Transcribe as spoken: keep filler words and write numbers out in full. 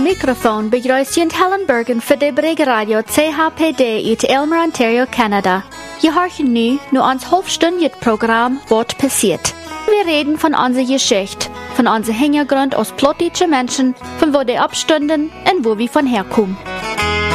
Am Mikrofon begrüßt Helen Bergen für die Brig-Radio C H P D uit Aylmer, Ontario, Canada. Je horchen nu nur ans halbstündiges Programm Wort passiert. Wir reden von unserer Geschichte, von unserem Hintergrund aus plottische Menschen, von wo die abstünden und wo wir von herkommen.